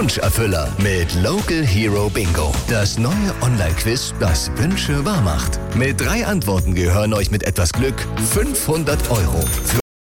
Wunscherfüller mit Local Hero Bingo. Das neue Online-Quiz, das Wünsche wahr macht. Mit 3 Antworten gehören euch mit etwas Glück 500 Euro. Für